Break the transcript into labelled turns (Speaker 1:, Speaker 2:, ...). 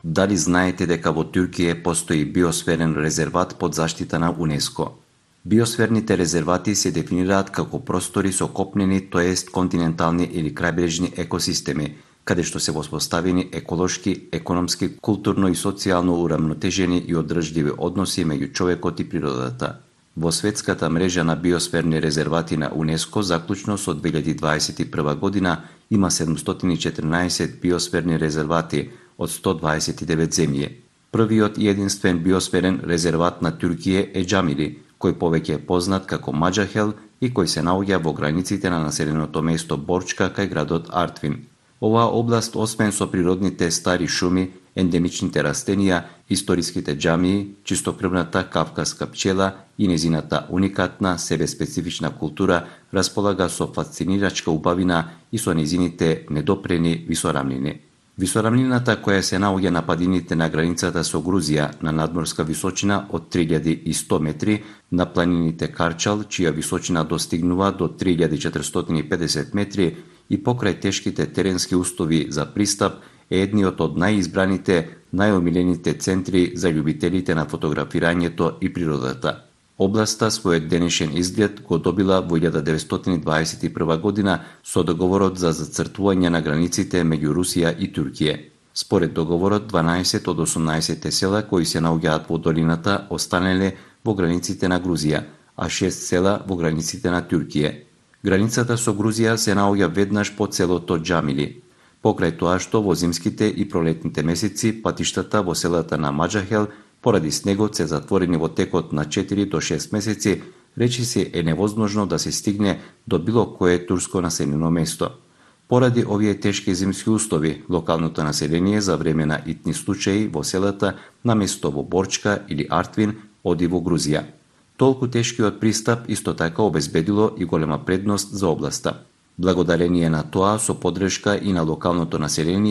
Speaker 1: Дали знаете дека во Туркија постои биосферен резерват под заштита на УНЕСКО? Биосферните резервати се дефинираат како простори со копнени, тоест континентални или крајбрежни екосистеми, каде што се воспоставени еколошки, економски, културно и социјално урамнотежени и одржливи односи меѓу човекот и природата. Во светската мрежа на биосферни резервати на УНЕСКО, заклучно со 2021 година, има 714 биосферни резервати од 129 земји. Првиот и единствен биосферен резерват на Туркија е Џамили, кој повеќе е познат како Маџахел и кој се наоѓа во границите на населеното место Борчка кај градот Артвин. Оваа област, освен со природните стари шуми, ендемичните растенија, историските џамии, чистокрвната кавказска пчела и незината уникатна, себеспецифична култура, располага со фасцинирачка убавина и со незините недопрени висорамнини. Висорамнината, која се наоѓа на падините на границата со Грузија на надморска височина од 3100 метри, на планините Карчал, чија височина достигнува до 3450 метри, и покрај тешките теренски услови за пристап, е едниот од најизбраните, најомилените центри за љубителите на фотографирањето и природата. Областа својот денешен изглед го добила во 1921 година со договорот за зацртување на границите меѓу Русија и Туркија. Според договорот, 12 од 18 села кои се наоѓаат во долината останале во границите на Грузија, а 6 села во границите на Туркија. Границата со Грузија се наоѓа веднаш по селото Џамили. Покрај тоа што во зимските и пролетните месеци патиштата во селата на Маџахел поради снегот се затворени во текот на 4 до 6 месеци, речиси е невозможно да се стигне до било кое турско населено место. Поради овие тешки зимски услови, локалното население за време на итни случаи во селата на место во Борчка или Артвин оди во Грузија. Толку тешкиот пристап исто така обезбедило и голема предност за областа. Благодарение на тоа, со поддршка и на локалното население,